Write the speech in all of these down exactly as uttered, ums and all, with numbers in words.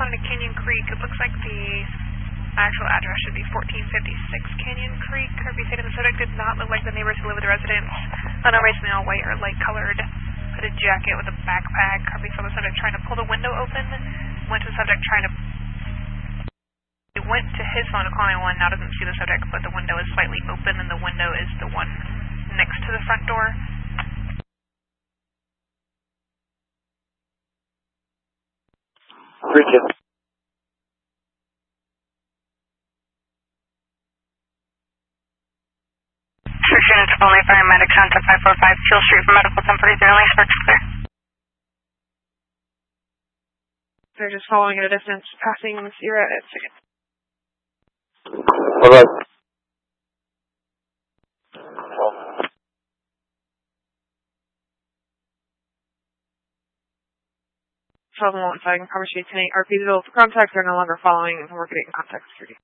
responding to Canyon Creek. It looks like the actual address should be fourteen fifty-six Canyon Creek. Kirby stated the subject did not look like the neighbors who live with the residents. Not always male, white, or light-colored. Hooded jacket with a backpack. Kirby saw the subject trying to pull the window open. Went to the subject trying to... He went to his phone to call nine one one. Now doesn't see the subject, but the window is slightly open, and the window is the one next to the front door. Bridget. Search units only paramedics on to five four five Fuel Street for medical temporary only. Search clear. They're just following at a distance, passing Sierra at second. All right. twelve one five, Commerce Street, ten eight, R P Digital. For contacts, they're no longer following, and we're getting contact security.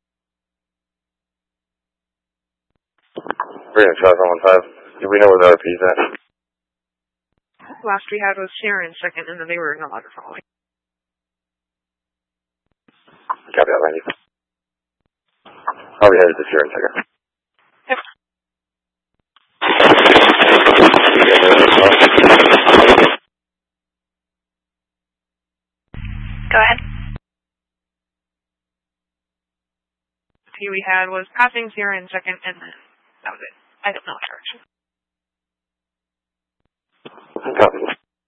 Brilliant, twelve one five. Do we know where the R P's at? Last we had was Sierra in second, and then they were no longer following. Copy that, Randy. I'll be headed to Sierra in second. Yep. Go ahead. The T we had was passing Sierra in second, and then that was it. I don't know what direction. Copy.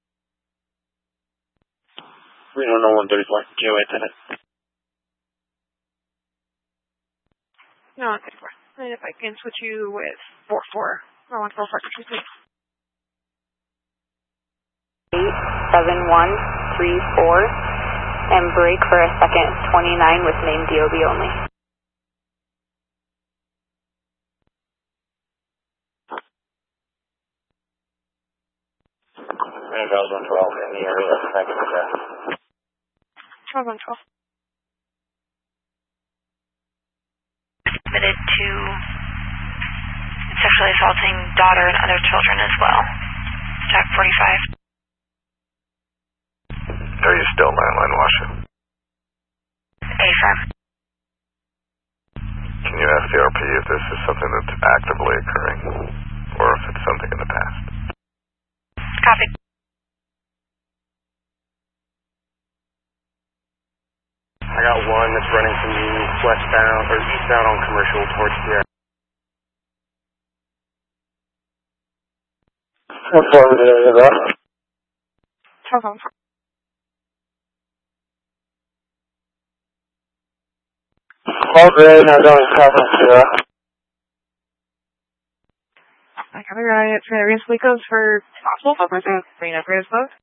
three oh one thirty-four, J O A tenant. No, okay, four. And if I can switch you with four four. I want four four, please. eight seven one three four. And break for a second, twenty-nine with name D O B only. twelve one twelve in the area, thank you, sir. twelve one twelve. Admitted to sexually assaulting daughter and other children as well. Jack forty-five. Are you still landline watching? A-firm. Can you ask the R P if this is something that's actively occurring, or if it's something in the past? Copy. I got one that's running from me westbound, or eastbound on Commercial towards Sierra. How far is that? twelve one four. All gray, now going south on Sierra. I got a guy at Trinity Slicos for possible focus and bringing up greatest close.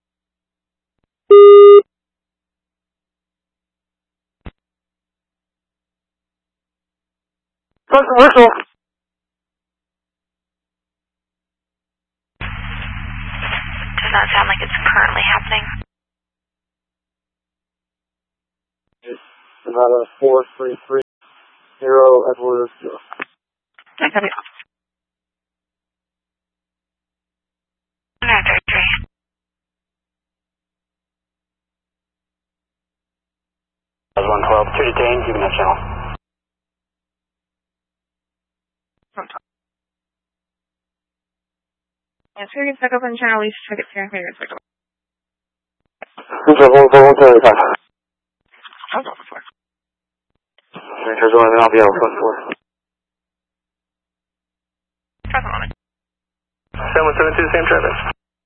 Commercial. Does not sound like it's currently happening. Nevada four three three zero Edward zero. I got it. nine thirty-three. one twelve, two detained, keeping that channel. Yeah, so you can check open channel, least check it here. Here, check it. one four one thirty-five. I'll go for it. Here's one, then I'll be able to put four. Trust moment. seven one seven two, same traffic.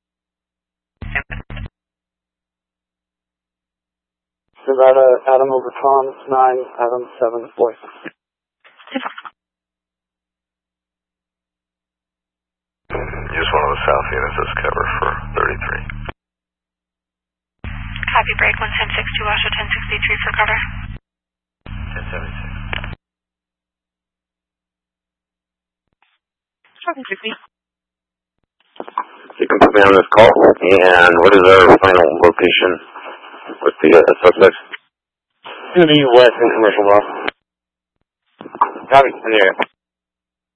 Nevada, Adam over Tom, nine, Adam, seven, four. Use one of the south units as cover for thirty-three. Copy break one ten six two, Osha ten sixty-three for cover. ten seventy-six. Traffic sixty. You can put me on this call, and what is our final location with the uh, suspects? It's going to be west in Commercial Law. Copy, in the area.